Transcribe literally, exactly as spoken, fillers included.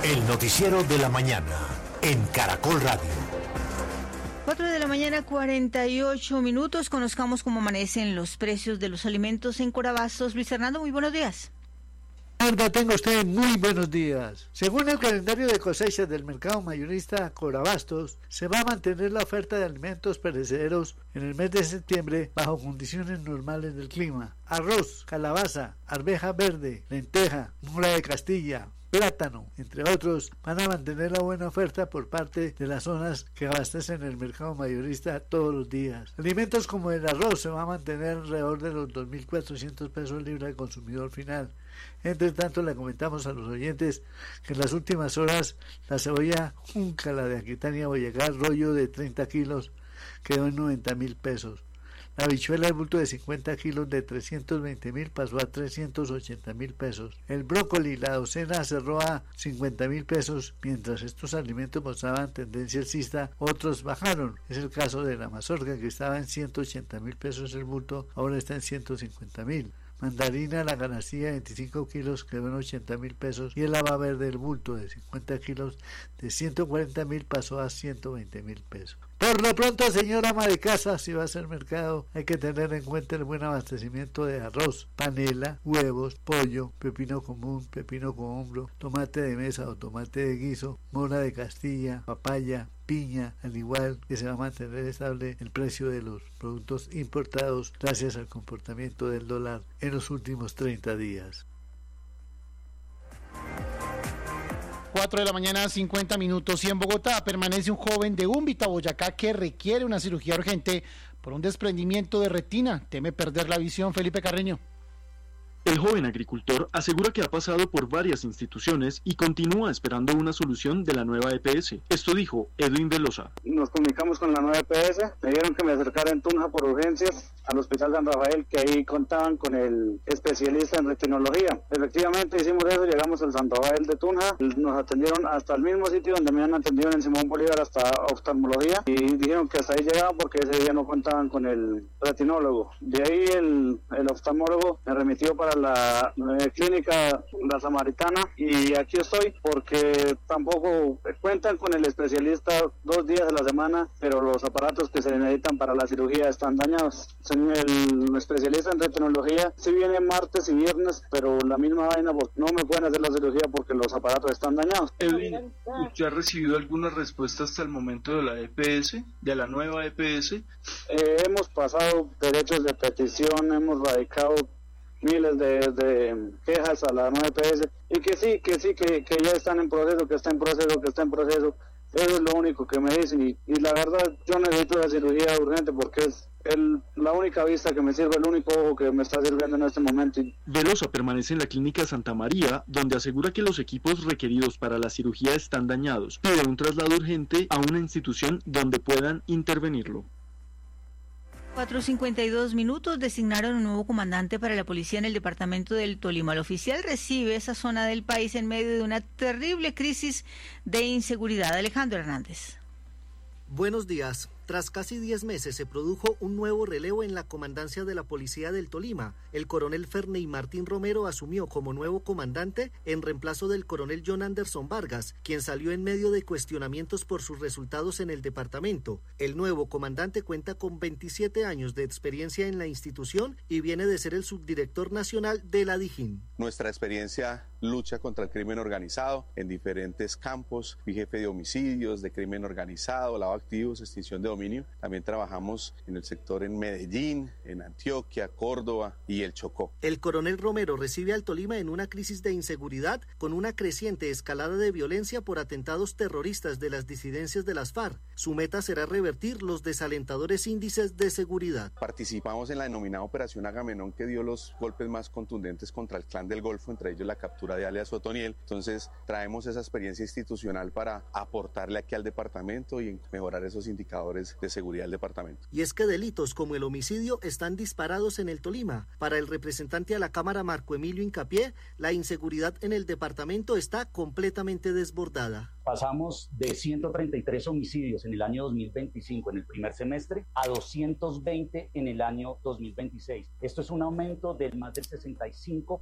El noticiero de la mañana en Caracol Radio. cuatro de la mañana, cuarenta y ocho minutos. Conozcamos cómo amanecen los precios de los alimentos en Corabastos. Luis Fernando, muy buenos días. Marta, tenga usted muy buenos días. Según el calendario de cosechas del mercado mayorista Corabastos, se va a mantener la oferta de alimentos perecederos en el mes de septiembre bajo condiciones normales del clima. Arroz, calabaza, arveja verde, lenteja, mora de Castilla, plátano, entre otros, van a mantener la buena oferta por parte de las zonas que abastecen el mercado mayorista todos los días. Alimentos como el arroz se va a mantener alrededor de los dos mil cuatrocientos pesos libra al consumidor final. Entre tanto, le comentamos a los oyentes que en las últimas horas la cebolla junca, la de Aquitania Boyacá, rollo de treinta kilos, quedó en noventa mil pesos. La habichuela de bulto de cincuenta kilos de trescientos veinte mil pasó a trescientos ochenta mil pesos. El brócoli, la docena, cerró a cincuenta mil pesos. Mientras estos alimentos mostraban tendencia alcista, otros bajaron. Es el caso de la mazorca, que estaba en ciento ochenta mil pesos el bulto, ahora está en ciento cincuenta mil. Mandarina, la canastilla de veinticinco kilos quedó en ochenta mil pesos y el haba verde, el bulto de cincuenta kilos de ciento cuarenta mil pasó a ciento veinte mil pesos. Por lo pronto, señora ama de casa, si va a hacer mercado, hay que tener en cuenta el buen abastecimiento de arroz, panela, huevos, pollo, pepino común, pepino con hombro, tomate de mesa o tomate de guiso, mora de Castilla, papaya, piña, al igual que se va a mantener estable el precio de los productos importados gracias al comportamiento del dólar en los últimos treinta días. cuatro de la mañana, cincuenta minutos, y en Bogotá permanece un joven de Úmbita, Boyacá, que requiere una cirugía urgente por un desprendimiento de retina. Teme perder la visión. Felipe Carreño. El joven agricultor asegura que ha pasado por varias instituciones y continúa esperando una solución de la nueva E P S. Esto dijo Edwin Velosa. Nos comunicamos con la nueva E P S, me dijeron que me acercara en Tunja por urgencias al Hospital San Rafael, que ahí contaban con el especialista en retinología. Efectivamente hicimos eso, llegamos al San Rafael de Tunja, nos atendieron hasta el mismo sitio donde me han atendido en Simón Bolívar, hasta oftalmología, y dijeron que hasta ahí llegaban porque ese día no contaban con el retinólogo. De ahí el, el oftalmólogo me remitió para la eh, clínica La Samaritana y aquí estoy porque tampoco cuentan con el especialista dos días a la semana, pero los aparatos que se necesitan para la cirugía están dañados. El especialista en retinología sí viene martes y viernes, pero la misma vaina, pues no me pueden hacer la cirugía porque los aparatos están dañados. Edwin, ¿usted ha recibido alguna respuesta hasta el momento de la E P S, de la nueva E P S? Eh, hemos pasado derechos de petición, hemos radicado miles de, de quejas a la nueva E P S y que sí, que sí, que, que ya están en proceso, que está en proceso, que está en proceso. Eso es lo único que me dicen y, y la verdad yo necesito la cirugía urgente porque es el, la única vista que me sirve, el único ojo que me está sirviendo en este momento. Velosa permanece en la clínica Santa María, donde asegura que los equipos requeridos para la cirugía están dañados. Pide un traslado urgente a una institución donde puedan intervenirlo. cuatro cincuenta y dos minutos, designaron un nuevo comandante para la policía en el departamento del Tolima. El oficial recibe esa zona del país en medio de una terrible crisis de inseguridad. Alejandro Hernández. Buenos días. Tras casi diez meses se produjo un nuevo relevo en la comandancia de la Policía del Tolima. El coronel Ferney Martín Romero asumió como nuevo comandante en reemplazo del coronel John Anderson Vargas, quien salió en medio de cuestionamientos por sus resultados en el departamento. El nuevo comandante cuenta con veintisiete años de experiencia en la institución y viene de ser el subdirector nacional de la DIJÍN. Nuestra experiencia lucha contra el crimen organizado en diferentes campos. Fui jefe de homicidios, de crimen organizado, lavado de activos, extinción de dominio. También trabajamos en el sector en Medellín, en Antioquia, Córdoba y el Chocó. El coronel Romero recibe al Tolima en una crisis de inseguridad con una creciente escalada de violencia por atentados terroristas de las disidencias de las FARC. Su meta será revertir los desalentadores índices de seguridad. Participamos en la denominada Operación Agamenón, que dio los golpes más contundentes contra el Clan del Golfo, entre ellos la captura de alias Otoniel. Entonces traemos esa experiencia institucional para aportarle aquí al departamento y mejorar esos indicadores de seguridad del departamento. Y es que delitos como el homicidio están disparados en el Tolima. Para el representante a la Cámara, Marco Emilio Hincapié, la inseguridad en el departamento está completamente desbordada. Pasamos de ciento treinta y tres homicidios en el año dos mil veinticinco, en el primer semestre, a doscientos veinte en el año dos mil veintiséis. Esto es un aumento del más del sesenta y cinco